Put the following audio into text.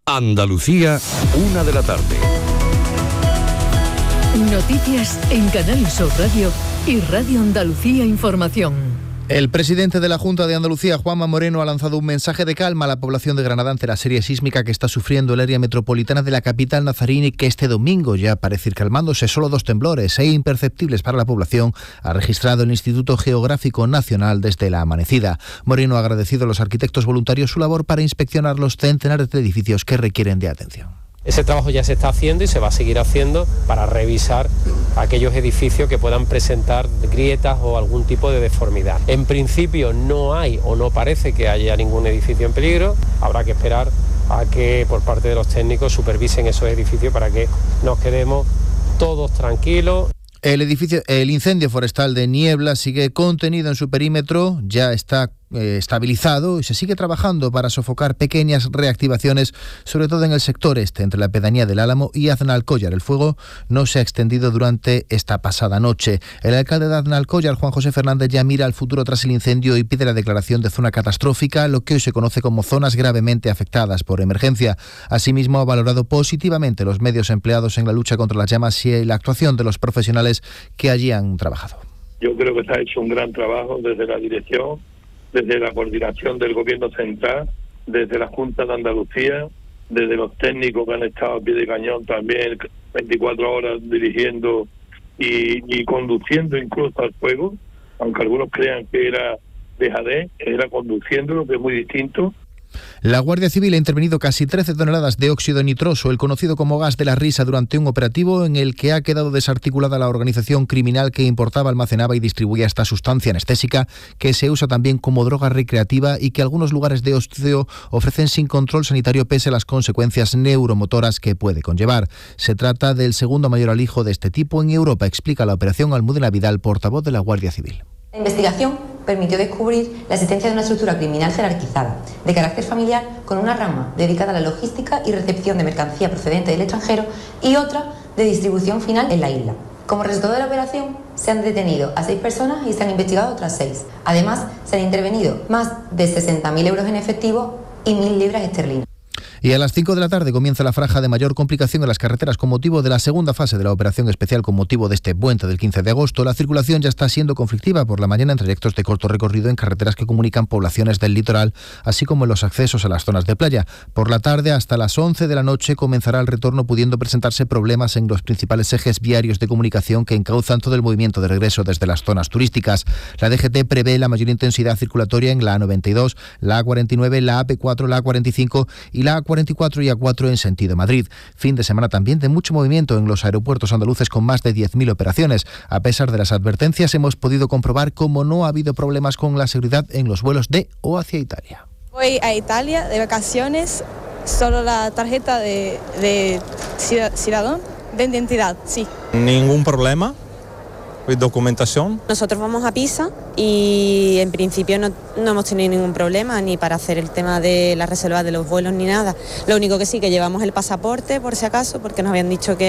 Andalucía, 1 de la tarde. Noticias en Canal Sur Radio y Radio Andalucía Información. El presidente de la Junta de Andalucía, Juanma Moreno, ha lanzado un mensaje de calma a la población de Granada ante la serie sísmica que está sufriendo el área metropolitana de la capital nazarí, que este domingo ya parece ir calmándose. Solo 2 temblores imperceptibles para la población ha registrado el Instituto Geográfico Nacional desde la amanecida. Moreno ha agradecido a los arquitectos voluntarios su labor para inspeccionar los centenares de edificios que requieren de atención. Ese trabajo ya se está haciendo y se va a seguir haciendo para revisar aquellos edificios que puedan presentar grietas o algún tipo de deformidad. En principio no hay o no parece que haya ningún edificio en peligro. Habrá que esperar a que por parte de los técnicos supervisen esos edificios para que nos quedemos todos tranquilos. El incendio forestal de Niebla sigue contenido en su perímetro, ya está estabilizado y se sigue trabajando para sofocar pequeñas reactivaciones, sobre todo en el sector este, entre la pedanía del Álamo y Aznalcóllar. El fuego no se ha extendido durante esta pasada noche. El alcalde de Aznalcóllar, Juan José Fernández, ya mira al futuro tras el incendio y pide la declaración de zona catastrófica, lo que hoy se conoce como zonas gravemente afectadas por emergencia. Asimismo, ha valorado positivamente los medios empleados en la lucha contra las llamas y la actuación de los profesionales que allí han trabajado. Yo creo que se ha hecho un gran trabajo desde la dirección, desde la coordinación del Gobierno central, desde la Junta de Andalucía, desde los técnicos que han estado a pie de cañón también 24 horas dirigiendo y conduciendo incluso al fuego, aunque algunos crean que era dejadez, era conduciéndolo, que es muy distinto. La Guardia Civil ha intervenido casi 13 toneladas de óxido nitroso, el conocido como gas de la risa, durante un operativo en el que ha quedado desarticulada la organización criminal que importaba, almacenaba y distribuía esta sustancia anestésica que se usa también como droga recreativa y que algunos lugares de ocio ofrecen sin control sanitario pese a las consecuencias neuromotoras que puede conllevar. Se trata del segundo mayor alijo de este tipo en Europa, explica la operación Almudena Vidal, portavoz de la Guardia Civil. La investigación permitió descubrir la existencia de una estructura criminal jerarquizada, de carácter familiar, con una rama dedicada a la logística y recepción de mercancía procedente del extranjero y otra de distribución final en la isla. Como resultado de la operación, se han detenido a 6 personas y se han investigado otras 6. Además, se han intervenido más de 60.000 euros en efectivo y 1.000 libras esterlinas. Y a las 5 de la tarde comienza la franja de mayor complicación en las carreteras con motivo de la segunda fase de la operación especial con motivo de este puente del 15 de agosto. La circulación ya está siendo conflictiva por la mañana en trayectos de corto recorrido en carreteras que comunican poblaciones del litoral, así como en los accesos a las zonas de playa. Por la tarde, hasta las 11 de la noche, comenzará el retorno, pudiendo presentarse problemas en los principales ejes viarios de comunicación que encauzan todo el movimiento de regreso desde las zonas turísticas. La DGT prevé la mayor intensidad circulatoria en la A92, la A49, la AP4, la A45 y la A44 y A4 en sentido Madrid. Fin de semana también de mucho movimiento en los aeropuertos andaluces con más de 10.000 operaciones. A pesar de las advertencias, hemos podido comprobar cómo no ha habido problemas con la seguridad en los vuelos de o hacia Italia. Voy a Italia de vacaciones, solo la tarjeta de ciudadano, de identidad, sí. Ningún problema. Documentación. Nosotros vamos a Pisa y en principio no hemos tenido ningún problema ni para hacer el tema de la reserva de los vuelos ni nada. Lo único que sí, que llevamos el pasaporte por si acaso, porque nos habían dicho que